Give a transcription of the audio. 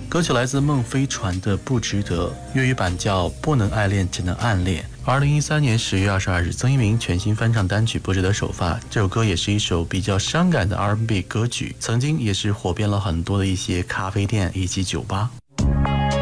歌曲来自孟飞船的《不值得》，粤语版叫《不能爱恋只能暗恋》。2013年10月22日，曾一鸣全新翻唱单曲《不值得》首发。这首歌也是一首比较伤感的 R&B 歌曲，曾经也是火遍了很多的一些咖啡店以及酒吧。